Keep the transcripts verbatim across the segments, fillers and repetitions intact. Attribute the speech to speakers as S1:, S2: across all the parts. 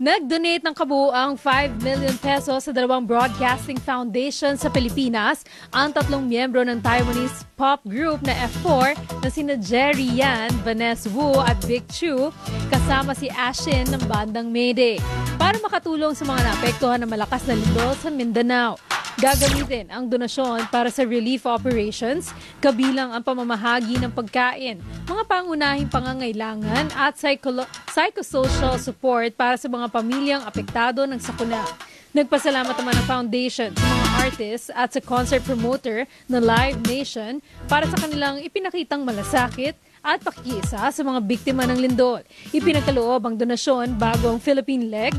S1: Nag-donate ng kabuuang five million pesos sa dalawang broadcasting foundation sa Pilipinas ang tatlong miyembro ng Taiwanese pop group na F four na sina Jerry Yan, Vanessa Wu at Vic Chu kasama si Ashin ng bandang Mayday para makatulong sa mga naapektuhan ng malakas na lindol sa Mindanao. Gagamitin ang donasyon para sa relief operations, kabilang ang pamamahagi ng pagkain, mga pangunahing pangangailangan at psycholo- psychosocial support para sa mga pamilyang apektado ng sakuna. Nagpasalamat naman ang foundation sa mga artists at sa concert promoter na Live Nation para sa kanilang ipinakitang malasakit at pakikiisa sa mga biktima ng lindol. Ipinagkaloob ang donasyon bago ang Philippine leg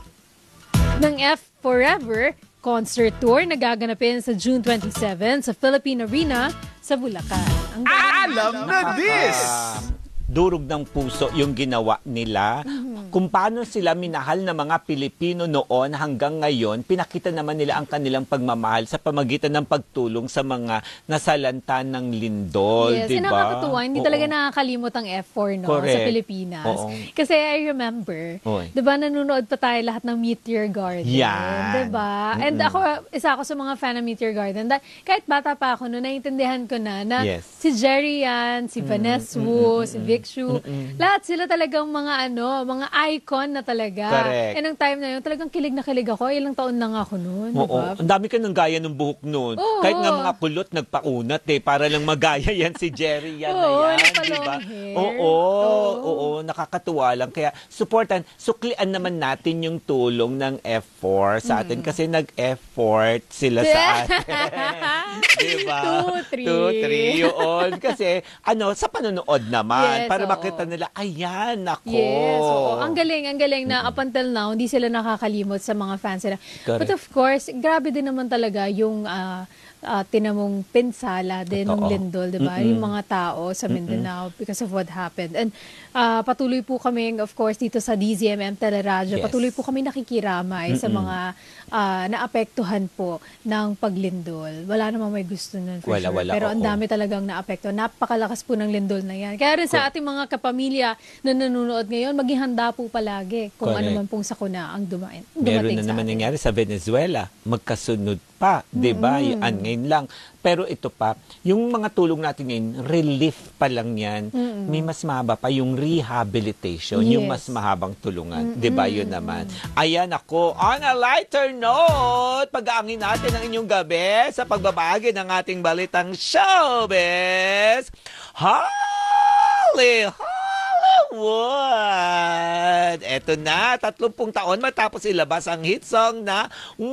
S1: ng F Forever concert tour na gaganapin sa June twenty-seven sa Philippine Arena sa Bulacan. Ang
S2: Alam na this!
S3: Durog ng puso yung ginawa nila. Mm-hmm. Kung paano sila minahal ng mga Pilipino noon hanggang ngayon, pinakita naman nila ang kanilang pagmamahal sa pamagitan ng pagtulong sa mga nasalanta ng lindol.
S1: Yes,
S3: diba?
S1: and nakakatuwa. Hindi Oo. talaga nakakalimot ang F four no, sa Pilipinas. Oo. Kasi I remember, Oy. diba nanonood pa tayo lahat ng Meteor Garden.
S3: Yan.
S1: Diba? And
S3: Mm-mm.
S1: ako, isa ako sa mga fan ng Meteor Garden. Kahit bata pa ako, no, naiintindihan ko na na
S3: yes.
S1: si Jerry Yan, si mm-hmm. Vanessa Wu, mm-hmm. si Vic Chu, mm-mm. lahat sila talagang mga ano, mga icon na talaga.
S3: Correct.
S1: And ang time na yun, talagang kilig na kilig ako. Ilang taon lang ako noon.
S3: Oo.
S1: Diba?
S3: Ang dami ka ng gaya ng buhok noon.
S1: Oo.
S3: Kahit nga mga kulot, nagpaunat eh. Para lang magaya yan si Jerry yan
S1: Oo,
S3: na yan. Diba? Oo, oo, oo. Nakakatuwa lang. Kaya supportan, suklian naman natin yung tulong ng F four sa atin. Mm. Kasi nag-effort sila sa atin. Diba?
S1: Two, three.
S3: Two, three. Yun. Kasi ano, sa panonood naman.
S1: Yes,
S3: para
S1: oo.
S3: makita nila, ayan, ako.
S1: Yes, oo. Ang galing, ang galing na up until now, hindi sila nakakalimot sa mga fans nila.
S3: Correct.
S1: But of course, grabe din naman talaga yung uh, uh, tinamong pinsala din ng lindol, di ba? Yung mga tao sa Mindanao Mm-mm. because of what happened. And uh, patuloy po kami, of course, dito sa D Z M M Teleradyo, yes. patuloy po kami nakikiramay Mm-mm. sa mga uh, naapektuhan po ng paglindol. Wala namang may gusto nun for
S3: wala,
S1: sure.
S3: Wala,
S1: Pero
S3: oo.
S1: ang dami talagang naapektuhan. Napakalakas po ng lindol na yan. Kaya rin sa ating mga kapamilya na nanonood ngayon, maging handa po palagi kung Correct. ano man pong sakuna ang dumain, dumating
S3: Meron na
S1: sa
S3: naman
S1: atin.
S3: nangyari sa Venezuela. Magkasunod pa, mm-hmm. di ba? Yan ngayon lang. Pero ito pa, yung mga tulong natin ngayon, relief pa lang yan. Mm-hmm. May mas mahaba pa yung rehabilitation, yes. yung mas mahabang tulungan. Mm-hmm. Di ba? Yun naman. Ayan ako, on a lighter note, pag-aangin natin ang inyong gabi sa pagbabahagi ng ating balitang showbiz. Holly! Hollywood! Eto na, tatlumpung taon matapos ilabas ang hit song na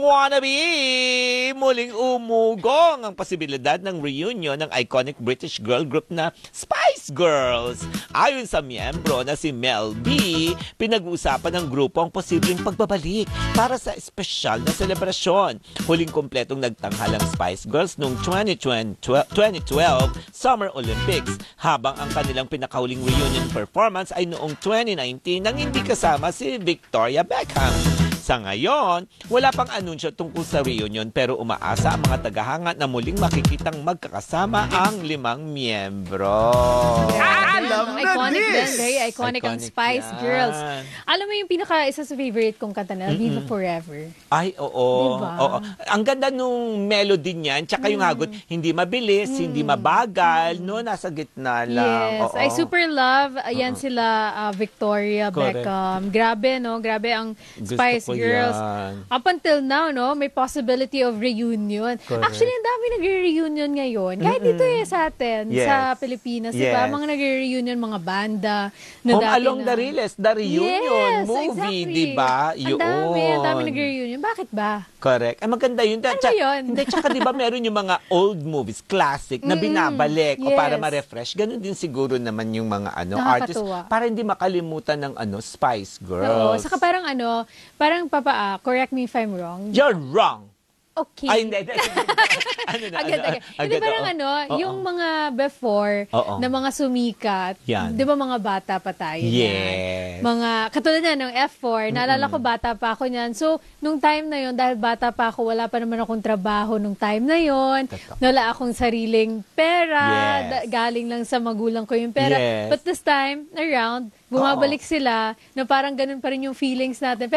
S3: Wannabe. Muling umugong ang posibilidad ng reunion ng iconic British girl group na Spice Girls. Ayon sa miyembro na si Mel B, pinag-uusapan ng grupo ang posibleng pagbabalik para sa espesyal na selebrasyon. Huling kumpletong nagtanghal ang Spice Girls noong twenty twelve Summer Olympics, habang ang kanilang pinakahuling reunion performance ay noong twenty nineteen nang hindi kasama si Victoria Beckham. Sa ngayon, wala pang anunsyo tungkol sa reunion pero umaasa ang mga tagahanga na muling makikitang magkakasama ang limang miyembro.
S1: Yeah, alam na iconic this! Din, very iconic, iconic ang Spice yan. Girls. Alam mo yung pinaka isa sa favorite kong kanta na, Viva Forever.
S3: Ay, oo.
S1: Diba?
S3: oo. Ang ganda nung melody niyan, tsaka yung hagot, hindi mabilis, mm. hindi mabagal, no? Nasa gitna lang.
S1: Yes,
S3: oo.
S1: I super love. Ayan uh-huh. sila, uh, Victoria Correct. Beckham. Grabe, no? Grabe ang Spice Gusto Girls. Yan. Up until now, no? May possibility of reunion. Correct. Actually, ang dami nagre-reunion ngayon. Kahit Mm-mm. dito eh sa atin, yes. sa Pilipinas. Yes. Diba? Mga nagre-reunion, mga banda. Na
S3: Home
S1: dati
S3: Along
S1: na...
S3: the Riles, the reunion
S1: yes,
S3: movie,
S1: exactly.
S3: diba?
S1: Ang dami, ang dami nagre-reunion. Bakit ba?
S3: Correct. Ay, maganda yun.
S1: Ano
S3: Tsaka,
S1: yun?
S3: Hindi, tsaka diba meron yung mga old movies, classic, na binabalik
S1: yes.
S3: o para ma-refresh. Ganon din siguro naman yung mga ano artists. Para hindi makalimutan ng ano Spice Girls.
S1: Oo. Saka parang ano, parang papa, ah, correct me if I'm wrong.
S3: You're wrong.
S1: Okay.
S3: Ay, hindi. ano na,
S1: agad,
S3: ano,
S1: agad. Hindi parang ano,
S3: oh,
S1: yung
S3: oh.
S1: mga before
S3: oh, oh.
S1: na mga sumikat,
S3: yan.
S1: di ba mga bata pa tayo
S3: yes.
S1: na? Mga, katulad na ng F four, mm-hmm. naalala ko bata pa ako niyan. So, nung time na yon dahil bata pa ako, wala pa naman akong trabaho nung time na yon wala akong sariling pera,
S3: yes.
S1: da, galing lang sa magulang ko yung pera.
S3: Yes.
S1: But this time around, bumabalik oh. sila na parang ganun pa rin yung feelings natin.